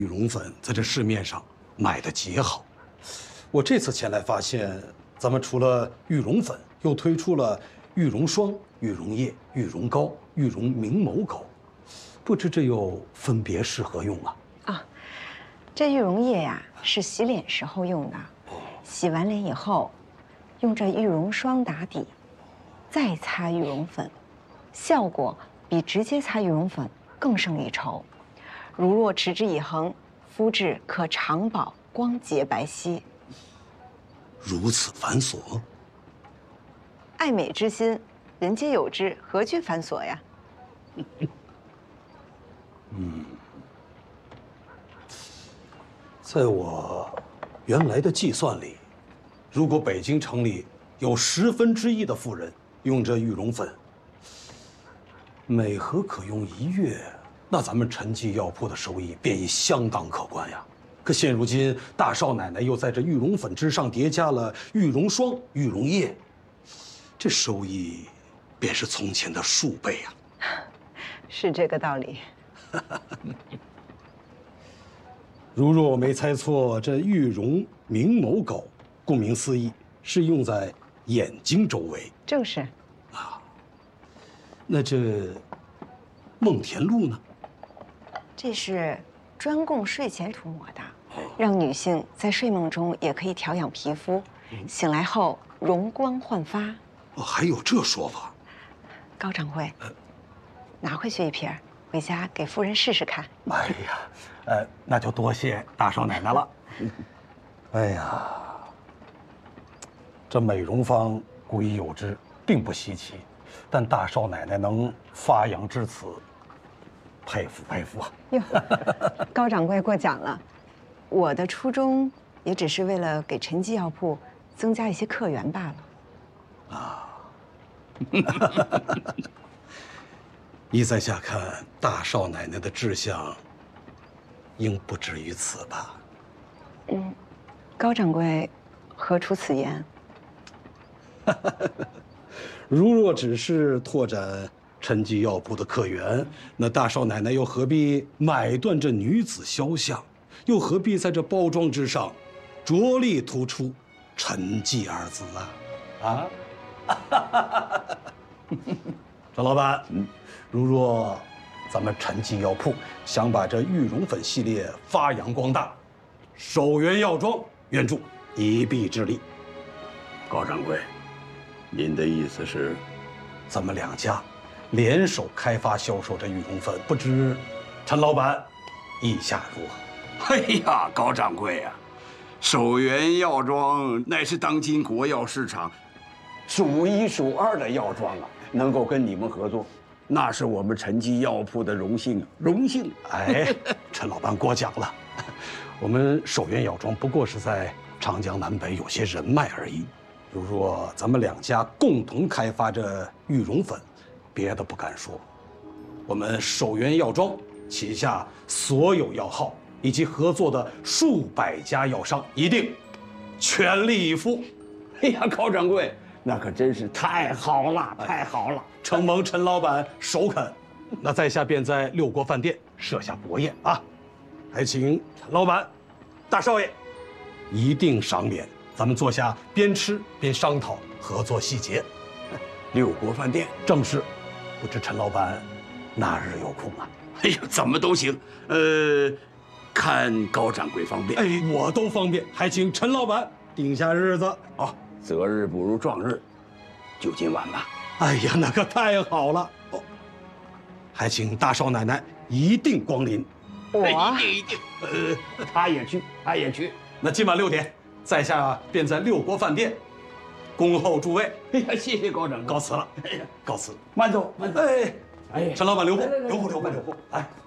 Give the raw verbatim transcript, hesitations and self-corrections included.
羽绒粉在这市面上卖的极好。我这次前来发现，咱们除了羽绒粉，又推出了羽绒霜、羽绒液、羽绒膏、羽绒明眸膏，不知这又分别适合用啊？ 啊，这羽绒液呀是洗脸时候用的，洗完脸以后，用这羽绒霜打底，再擦羽绒粉，效果比直接擦羽绒粉更胜一筹。如若持之以恒，肤质可长保光洁白皙。 如此繁琐？ 爱美之心，人皆有之，何惧繁琐呀？ 嗯，在我原来的计算里，如果北京城里有十分之一的妇人用这羽绒粉，每盒可用一月，那咱们陈记药铺的收益便已相当可观呀。可现如今，大少奶奶又在这羽绒粉之上叠加了羽绒霜、羽绒液，这收益便是从前的数倍啊！ 是这个道理。 如若我没猜错，这羽绒明眸膏，顾名思义，是用在眼睛周围。 正是。 啊，那这梦田露呢？ 这是专供睡前涂抹的，让女性在睡梦中也可以调养皮肤，醒来后容光焕发。 哦，还有这说法？ 高掌柜，拿回去一瓶，回家给夫人试试看。 哎呀，呃，那就多谢大少奶奶了。哎呀，这美容方古已有之，并不稀奇，但大少奶奶能发扬至此，佩服佩服啊！ 哟，高掌柜过奖了，我的初衷也只是为了给陈记药铺增加一些客源罢了。 啊，依在下看，大少奶奶的志向应不止于此吧？ 嗯，高掌柜何出此言？ 如若只是拓展陈记药铺的客源，那大少奶奶又何必买断这女子肖像，又何必在这包装之上着力突出“陈记”二字啊？啊！张老板，嗯，如若咱们陈记药铺想把这羽绒粉系列发扬光大，首元药妆愿助一臂之力。 高掌柜，您的意思是， 咱们两家联手开发销售这羽绒粉，不知陈老板意下如何？ 哎呀，高掌柜啊，首元药妆乃是当今国药市场数一数二的药妆啊，能够跟你们合作，那是我们陈记药铺的荣幸啊，荣幸！ 哎，陈老板过奖了，我们首元药妆不过是在长江南北有些人脉而已。如若咱们两家共同开发这羽绒粉，别的不敢说，我们首元药妆旗下所有药号以及合作的数百家药商，一定全力以赴。 哎呀，高掌柜，那可真是太好了，太好了！ 承蒙陈老板首肯，那在下便在六国饭店设下薄宴啊，还请陈老板、大少爷一定赏脸。咱们坐下边吃边商讨合作细节。 六国饭店正是，不知陈老板哪日有空啊？ 哎呀，怎么都行，呃，看高掌柜方便。 哎，我都方便，还请陈老板定下日子。 哦，择日不如撞日，就今晚吧。 哎呀，那可太好了哦！还请大少奶奶一定光临。 我一定一定，呃，他也去，他也去。 那今晚六点，在下便在六国饭店恭候诸位。 哎呀，谢谢高掌柜， 告辞了。 哎呀， 告辞。 慢走，慢走。 哎， 哎， 陈老板留步，留步，留步，留步。来。